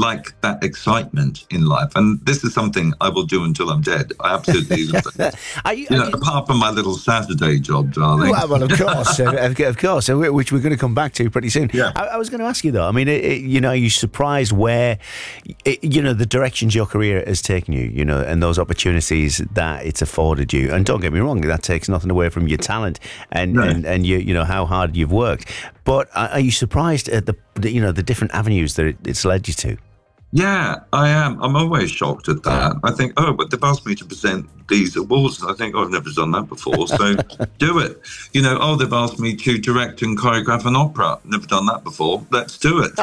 like that excitement in life. And this is something I will do until I'm dead. I absolutely love it. Apart from my little Saturday job, darling. Well, of course, of course, which we're going to come back to pretty soon. Yeah. I was going to ask you, though, I mean, are you surprised where, the directions your career has taken you, and those opportunities that it's afforded you? And don't get me wrong, that takes nothing away from your talent and how hard you've worked. But are you surprised at the different avenues that it's led you to? Yeah, I am. I'm always shocked at that. I think, but they've asked me to present these awards. And I think, I've never done that before, so do it. They've asked me to direct and choreograph an opera. Never done that before. Let's do it.